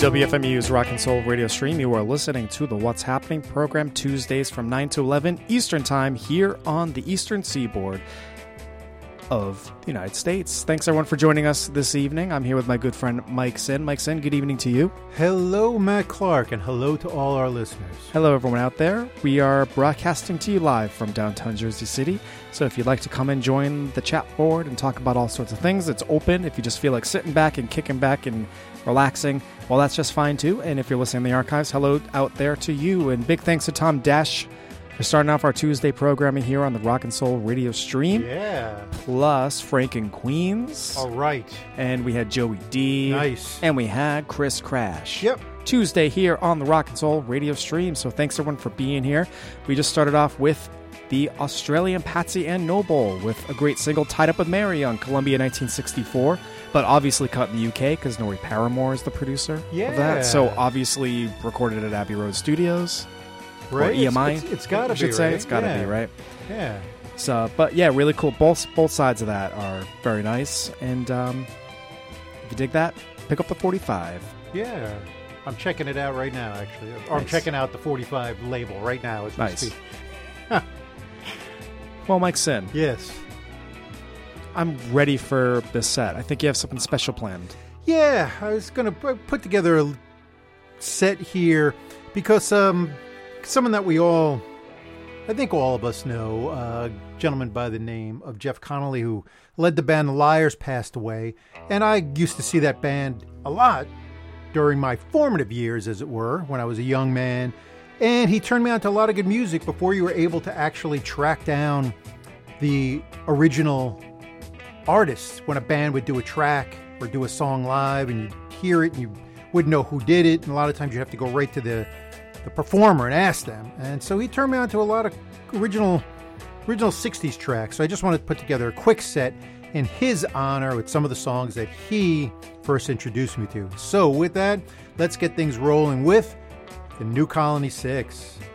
WFMU's Rock and Soul radio stream. You are listening to the What's Happening program Tuesdays from 9 to 11 Eastern Time here on the Eastern Seaboard of the United States. Thanks everyone for joining us this evening. I'm here with my good friend Mike Sin. Mike Sin, good evening to you. Hello, Matt Clark, and hello to all our listeners. Hello everyone out there. We are broadcasting to you live from downtown Jersey City. So if you'd like to come and join the chat board and talk about all sorts of things, it's open. If you just feel like sitting back and kicking back and relaxing, well, that's just fine too. And if you're listening in the archives, hello out there to you. And big thanks to Tom Dash for starting off our Tuesday programming here on the Rock and Soul radio stream. Yeah. Plus Frank and Queens. All right. And we had Joey D. Nice. And we had Chris Crash. Yep. Tuesday here on the Rock and Soul radio stream. So thanks everyone for being here. We just started off with the Australian Patsy and Noble with a great single, Tied Up with Mary, on Columbia 1964. But obviously cut in the UK because Norrie Paramore is the producer of that. So obviously recorded at Abbey Road Studios. Right. Or EMI. It's got to be, should say. right? It's got to be, right? Yeah. So, but yeah, really cool. Both sides of that are very nice. And if you dig that, pick up the 45. Yeah. I'm checking it out right now, actually. Or I'm checking out the 45 label right now as we speak. Well, Mike Sin. Yes. I'm ready for this set. I think you have something special planned. Yeah, I was going to put together a set here because someone that I think all of us know, a gentleman by the name of Jeff Connolly, who led the band The Liars, passed away. And I used to see that band a lot during my formative years, as it were, when I was a young man. And he turned me on to a lot of good music before you were able to actually track down the original artists. When a band would do a track or do a song live and you'd hear it and you wouldn't know who did it, and a lot of times you have to go right to the performer and ask them. And so he turned me on to a lot of original 60s tracks. So I just wanted to put together a quick set in his honor with some of the songs that he first introduced me to. So with that, let's get things rolling with the New Colony 6.